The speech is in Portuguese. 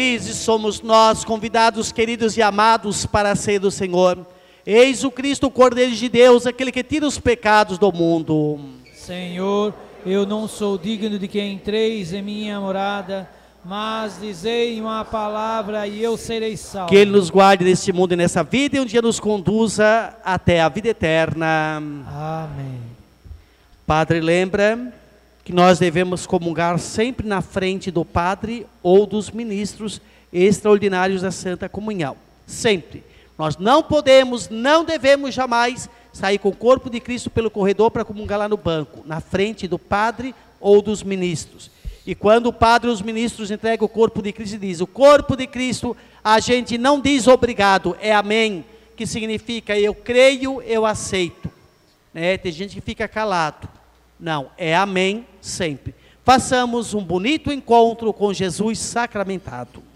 Felizes somos nós, convidados queridos e amados para a ceia do Senhor. Eis o Cristo, o Cordeiro de Deus, aquele que tira os pecados do mundo. Senhor, eu não sou digno de que entreis em minha morada, mas dizei uma palavra e eu serei salvo. Que Ele nos guarde neste mundo e nessa vida e um dia nos conduza até a vida eterna. Amém. Padre, lembra que nós devemos comungar sempre na frente do Padre ou dos ministros extraordinários da Santa Comunhão. Sempre. Nós não podemos, não devemos jamais sair com o corpo de Cristo pelo corredor para comungar lá no banco, na frente do Padre ou dos ministros. E quando o Padre ou os ministros entregam o corpo de Cristo, diz, o corpo de Cristo, a gente não diz obrigado, é amém, que significa eu creio, eu aceito. Tem gente que fica calado. Não, é amém sempre. Façamos um bonito encontro com Jesus sacramentado.